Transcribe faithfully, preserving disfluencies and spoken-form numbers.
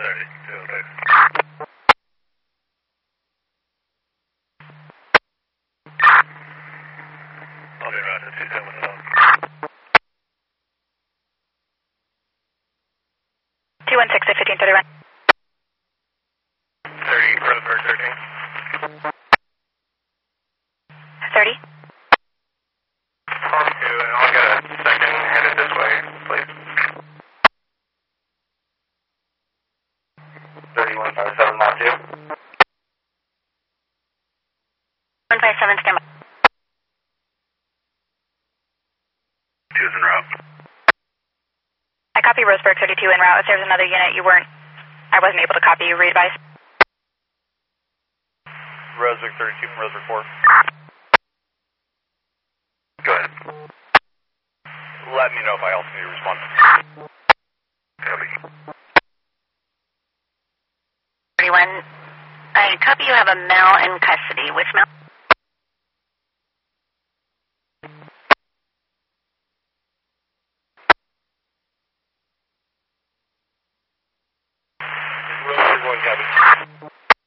thirty, two oh six. I'll be around at two seven one seven. two one six at fifteen thirty-one. thirty, Roseburg thirteen. thirty. Farm two, and I'll get a second headed this way, please. thirty-one five seven, mile two. one five seven, stand by. Two's en route. I copy Roseburg thirty-two en route. If there's another unit you weren't, I wasn't able to copy you, re-advise. Roseburg thirty-two from Roseburg four. Go ahead. Let me know if I also need a response. Copy. thirty-one, I copy you have a male in custody. Which male? Roseburg one, copy.